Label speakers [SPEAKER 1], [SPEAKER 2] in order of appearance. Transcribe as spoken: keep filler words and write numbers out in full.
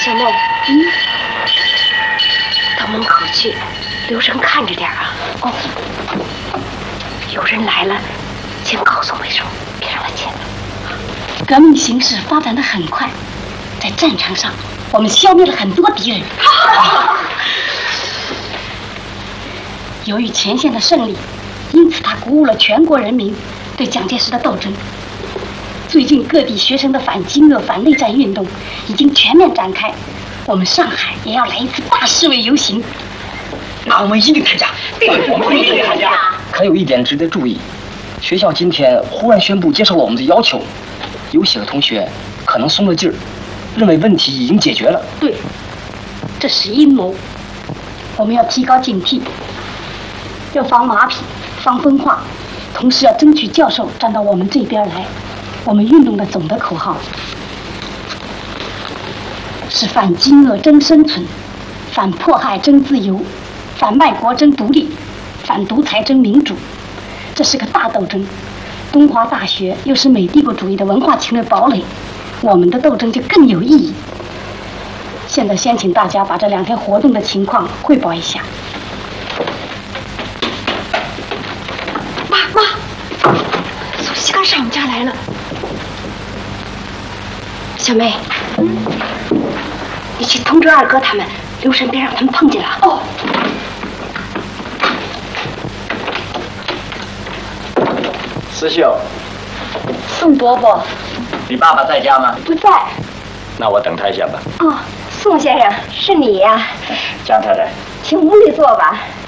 [SPEAKER 1] 小梦，嗯，到门口去，留神看着点啊。哦，有人来了，先告诉魏叔，别让他见了。
[SPEAKER 2] 革命形势发展得很快，在战场上，我们消灭了很多敌人。由于前线的胜利，因此他鼓舞了全国人民对蒋介石的斗争。最近各地学生的反饥饿、反内战运动已经全面展开，我们上海也要来一次大示威游行。
[SPEAKER 3] 那我们一定参加，对，我们一定参加。可有一点值得注意，学校今天忽然宣布接受了我们的要求，有些个同学可能松了劲儿，认为问题已经解决了。
[SPEAKER 2] 对，这是阴谋，我们要提高警惕，要防马匹，防分化，同时要争取教授站到我们这边来。我们运动的总的口号是反饥饿争生存，反迫害争自由，反卖国争独立，反独裁争民主。这是个大斗争。东华大学又是美帝国主义的文化侵略堡垒，我们的斗争就更有意义。现在先请大家把这两天活动的情况汇报一下。
[SPEAKER 1] 妈妈，苏西刚上我们家来了。小梅，嗯，你去通知二哥他们，留神别让他们碰见了。哦。
[SPEAKER 3] 思秀，
[SPEAKER 1] 宋伯伯，
[SPEAKER 3] 你爸爸在家吗？
[SPEAKER 1] 不在。
[SPEAKER 3] 那我等他一下吧。
[SPEAKER 1] 哦，宋先生，是你呀？
[SPEAKER 3] 江太太，
[SPEAKER 1] 请屋里坐吧。